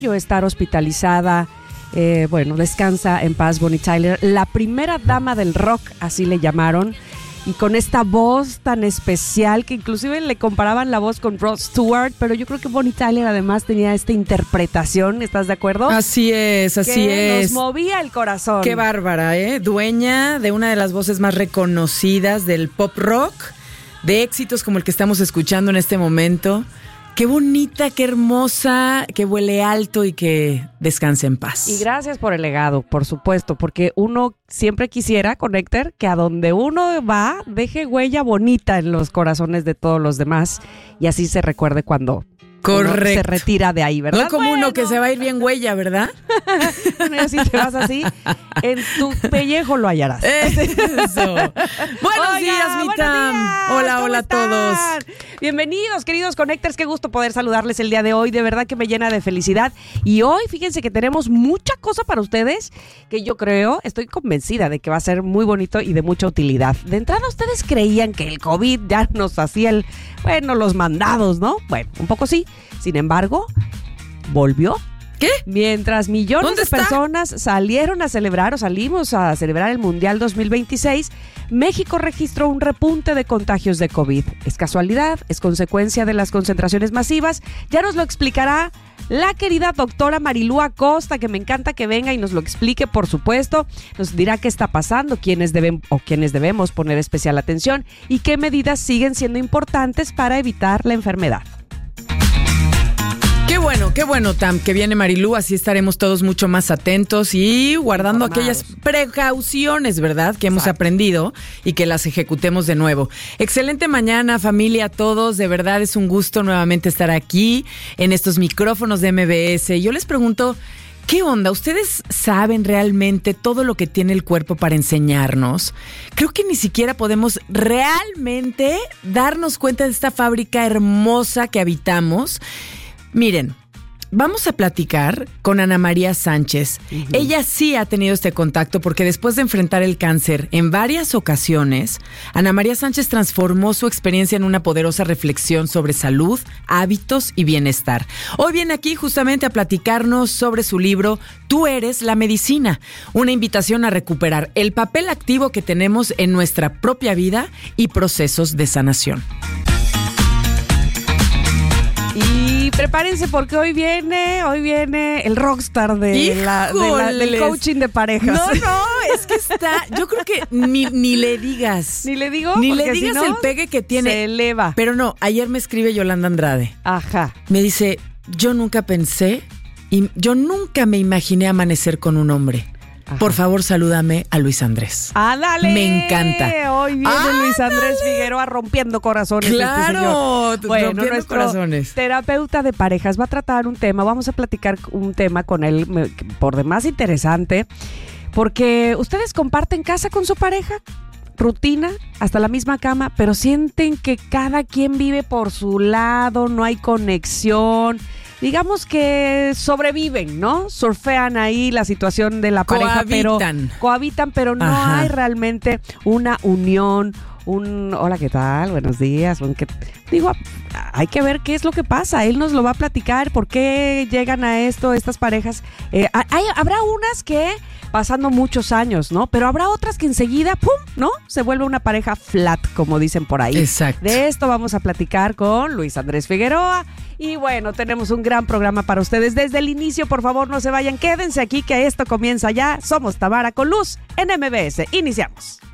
estar hospitalizada. Descansa en paz Bonnie Tyler, la primera dama del rock, así le llamaron, y con esta voz tan especial que inclusive le comparaban la voz con Rod Stewart, pero yo creo que Bonnie Tyler además tenía esta interpretación, ¿estás de acuerdo? Así es. Que nos movía el corazón. Qué bárbara, dueña de una de las voces más reconocidas del pop rock, de éxitos como el que estamos escuchando en este momento. Qué bonita, qué hermosa, que vuele alto y que descanse en paz. Y gracias por el legado, por supuesto, porque uno siempre quisiera, Connector, que a donde uno va deje huella bonita en los corazones de todos los demás y así se recuerde cuando uno se retira de ahí, ¿verdad? No como uno que se va a ir bien huella, ¿verdad? Bueno, si te vas así, en tu pellejo lo hallarás. Eso. Buenos días, mi Tam. Hola a todos. Bienvenidos, queridos Connectors. Qué gusto poder saludarles el día de hoy. De verdad que me llena de felicidad. Y hoy, fíjense que tenemos mucha cosa para ustedes que yo estoy convencida de que va a ser muy bonito y de mucha utilidad. De entrada, ustedes creían que el COVID ya nos hacía los mandados, ¿no? Bueno, un poco sí. Sin embargo, volvió. ¿Qué? Mientras millones de personas salimos a celebrar el Mundial 2026, México registró un repunte de contagios de COVID. ¿Es casualidad? ¿Es consecuencia de las concentraciones masivas? Ya nos lo explicará la querida doctora Marilú Acosta, que me encanta que venga y nos lo explique, por supuesto. Nos dirá qué está pasando, quiénes debemos poner especial atención y qué medidas siguen siendo importantes para evitar la enfermedad. Qué bueno, Tam, que viene Marilú, así estaremos todos mucho más atentos y guardando aquellas precauciones, ¿verdad?, que hemos aprendido y que las ejecutemos de nuevo. Excelente mañana, familia, a todos, de verdad es un gusto nuevamente estar aquí en estos micrófonos de MBS. Yo les pregunto, ¿qué onda? ¿Ustedes saben realmente todo lo que tiene el cuerpo para enseñarnos? Creo que ni siquiera podemos realmente darnos cuenta de esta fábrica hermosa que habitamos. Miren, vamos a platicar con Ana María Sánchez. Uh-huh. Ella sí ha tenido este contacto porque después de enfrentar el cáncer en varias ocasiones, Ana María Sánchez transformó su experiencia en una poderosa reflexión sobre salud, hábitos y bienestar. Hoy viene aquí justamente a platicarnos sobre su libro Tú eres la medicina, una invitación a recuperar el papel activo que tenemos en nuestra propia vida y procesos de sanación. Y prepárense porque hoy viene el rockstar del coaching de parejas. No, es que yo creo que ni le digas. ¿Ni le digo? Ni le digas, si no, el pegue que tiene. Se eleva. Pero no, ayer me escribe Yolanda Andrade. Ajá. Me dice, yo nunca me imaginé amanecer con un hombre. Ajá. Por favor, salúdame a Luis Andrés. ¡Ándale! Me encanta. Hoy viene Luis Andrés Figueroa rompiendo corazones. Claro, rompiendo corazones. Terapeuta de parejas va a tratar un tema, vamos a platicar un tema con él por demás interesante, porque ustedes comparten casa con su pareja, rutina, hasta la misma cama, pero sienten que cada quien vive por su lado, no hay conexión. Digamos que sobreviven, ¿no? Surfean ahí la situación de la pareja, cohabitan, pero no hay realmente una unión, hola, ¿qué tal? Buenos días. Hay que ver qué es lo que pasa. Él nos lo va a platicar, por qué llegan a estas parejas. Habrá unas que pasando muchos años, ¿no? Pero habrá otras que enseguida, ¡pum!, ¿no? Se vuelve una pareja flat, como dicen por ahí. Exacto. De esto vamos a platicar con Luis Andrés Figueroa. Y bueno, tenemos un gran programa para ustedes desde el inicio. Por favor, no se vayan, quédense aquí que esto comienza ya. Somos Tamara con Luz en MBS. Iniciamos.